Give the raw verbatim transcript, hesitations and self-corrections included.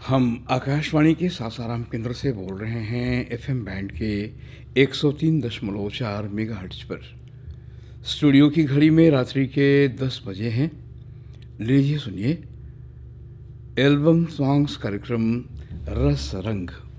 हम आकाशवाणी के सासाराम केंद्र से बोल रहे हैं एफएम बैंड के एक सौ तीन दशमलव चार मेगाहर्ट्ज पर। स्टूडियो की घड़ी में रात्रि के दस बजे हैं। लीजिए सुनिए एल्बम सॉन्ग्स कार्यक्रम रस रंग।